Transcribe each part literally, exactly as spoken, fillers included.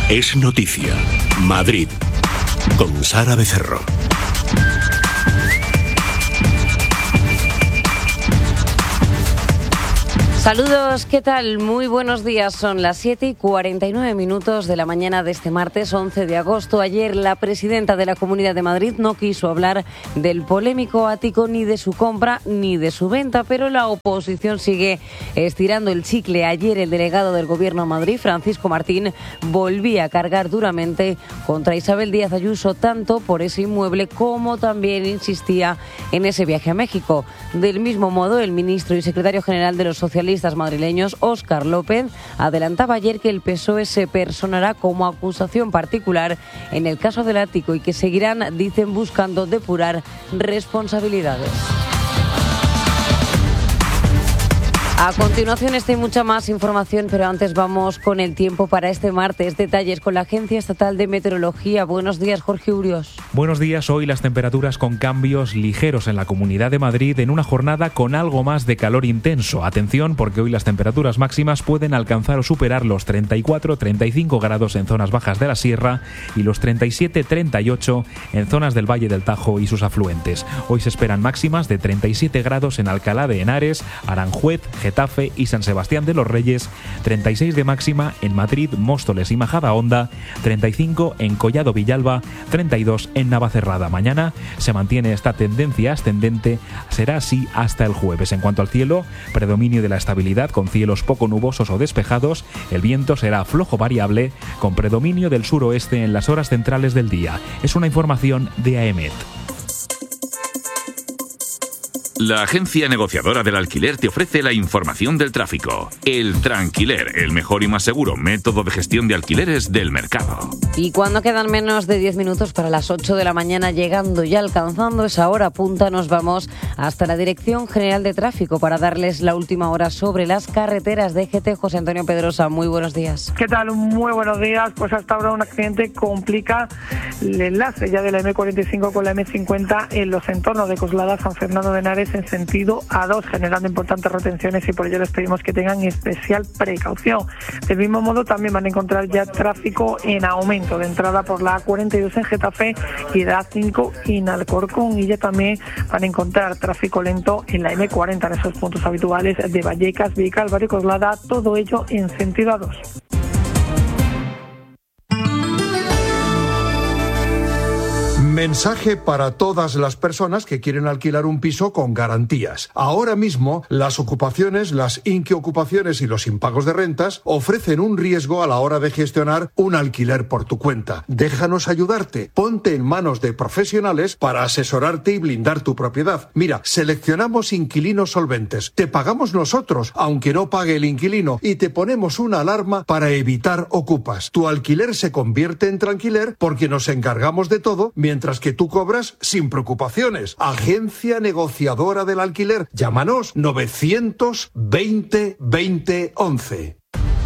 Es noticia. Madrid. Con Sara Becerro. Saludos, ¿qué tal? Muy buenos días. Son las siete y cuarenta y nueve minutos de la mañana de este martes once de agosto. Ayer la presidenta de la Comunidad de Madrid no quiso hablar del polémico ático, ni de su compra ni de su venta, pero la oposición sigue estirando el chicle. Ayer el delegado del Gobierno de Madrid, Francisco Martín, volvía a cargar duramente contra Isabel Díaz Ayuso, tanto por ese inmueble como también insistía en ese viaje a México. Del mismo modo, el ministro y secretario general de los socialistas madrileños, Óscar López, adelantaba ayer que el P S O E se personará como acusación particular en el caso del ático y que seguirán, dicen, buscando depurar responsabilidades. A continuación, esta y mucha más información, pero antes vamos con el tiempo para este martes. Detalles con la Agencia Estatal de Meteorología. Buenos días, Jorge Urios. Buenos días. Hoy las temperaturas con cambios ligeros en la Comunidad de Madrid en una jornada con algo más de calor intenso. Atención, porque hoy las temperaturas máximas pueden alcanzar o superar los treinta y cuatro treinta y cinco grados en zonas bajas de la Sierra y los treinta y siete treinta y ocho en zonas del Valle del Tajo y sus afluentes. Hoy se esperan máximas de treinta y siete grados en Alcalá de Henares, Aranjuez, Getafe y San Sebastián de los Reyes, treinta y seis de máxima en Madrid, Móstoles y Majadahonda, treinta y cinco en Collado Villalba, treinta y dos en Navacerrada. Mañana se mantiene esta tendencia ascendente, será así hasta el jueves. En cuanto al cielo, predominio de la estabilidad con cielos poco nubosos o despejados, el viento será flojo variable con predominio del suroeste en las horas centrales del día. Es una información de AEMET. La agencia negociadora del alquiler te ofrece la información del tráfico. El Tranquiler, el mejor y más seguro método de gestión de alquileres del mercado. Y cuando quedan menos de diez minutos para las ocho de la mañana, llegando y alcanzando esa hora punta, nos vamos hasta la Dirección General de Tráfico para darles la última hora sobre las carreteras de G T. José Antonio Pedrosa, muy buenos días. ¿Qué tal? Muy buenos días. Pues hasta ahora un accidente complica el enlace ya de la eme cuarenta y cinco con la eme cincuenta en los entornos de Coslada, San Fernando de Henares, en sentido A dos, generando importantes retenciones, y por ello les pedimos que tengan especial precaución. Del mismo modo, también van a encontrar ya tráfico en aumento de entrada por la A cuarenta y dos en Getafe y la A cinco en Alcorcón, y ya también van a encontrar tráfico lento en la eme cuarenta, en esos puntos habituales de Vallecas, Vicálvaro y Coslada, todo ello en sentido A dos. Mensaje para todas las personas que quieren alquilar un piso con garantías. Ahora mismo, las ocupaciones, las inquiocupaciones y los impagos de rentas ofrecen un riesgo a la hora de gestionar un alquiler por tu cuenta. Déjanos ayudarte. Ponte en manos de profesionales para asesorarte y blindar tu propiedad. Mira, seleccionamos inquilinos solventes. Te pagamos nosotros, aunque no pague el inquilino, y te ponemos una alarma para evitar ocupas. Tu alquiler se convierte en tranquiler porque nos encargamos de todo, mientras que tú cobras sin preocupaciones. Agencia negociadora del alquiler. Llámanos novecientos veinte veinte once.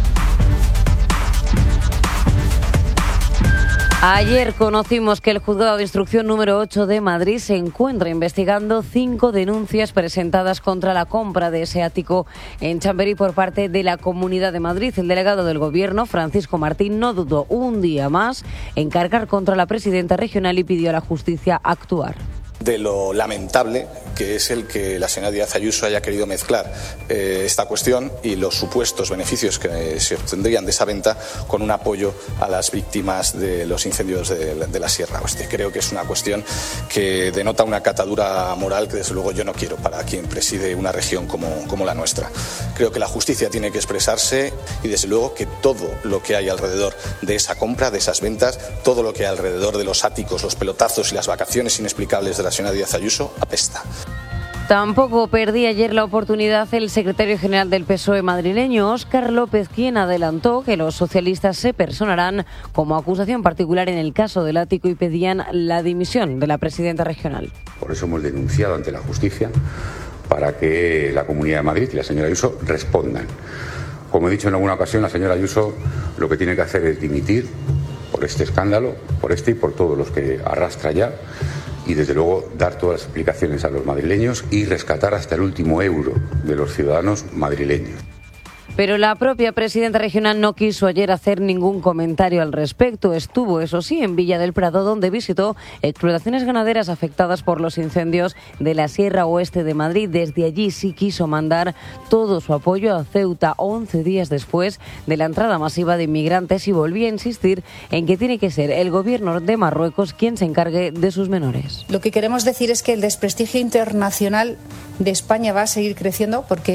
Ayer conocimos que el Juzgado de Instrucción número ocho de Madrid se encuentra investigando cinco denuncias presentadas contra la compra de ese ático en Chamberí por parte de la Comunidad de Madrid. El delegado del Gobierno, Francisco Martín, no dudó un día más en cargar contra la presidenta regional y pidió a la justicia actuar. De lo lamentable que es el que la señora Díaz Ayuso haya querido mezclar eh, esta cuestión y los supuestos beneficios que se obtendrían de esa venta con un apoyo a las víctimas de los incendios de, de la Sierra Oeste. Creo que es una cuestión que denota una catadura moral que desde luego yo no quiero para quien preside una región como, como la nuestra. Creo que la justicia tiene que expresarse y desde luego que todo lo que hay alrededor de esa compra, de esas ventas, todo lo que hay alrededor de los áticos, los pelotazos y las vacaciones inexplicables de la señora Díaz Ayuso apesta. Tampoco perdí ayer la oportunidad el secretario general del P S O E madrileño, Óscar López, quien adelantó que los socialistas se personarán como acusación particular en el caso del ático y pedían la dimisión de la presidenta regional. Por eso hemos denunciado ante la justicia para que la Comunidad de Madrid y la señora Ayuso respondan. Como he dicho en alguna ocasión, la señora Ayuso lo que tiene que hacer es dimitir por este escándalo, por este y por todos los que arrastra ya, y desde luego dar todas las explicaciones a los madrileños y rescatar hasta el último euro de los ciudadanos madrileños. Pero la propia presidenta regional no quiso ayer hacer ningún comentario al respecto. Estuvo, eso sí, en Villa del Prado, donde visitó explotaciones ganaderas afectadas por los incendios de la Sierra Oeste de Madrid. Desde allí sí quiso mandar todo su apoyo a Ceuta once días después de la entrada masiva de inmigrantes y volvía a insistir en que tiene que ser el gobierno de Marruecos quien se encargue de sus menores. Lo que queremos decir es que el desprestigio internacional de España va a seguir creciendo porque